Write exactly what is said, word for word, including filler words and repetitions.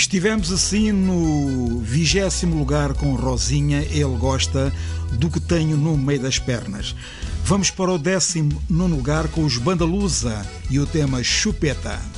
Estivemos assim no vigésimo lugar com Rosinha, ele gosta do que tenho no meio das pernas. Vamos para o décimo nono lugar com os Bandalusa e o tema Chupeta.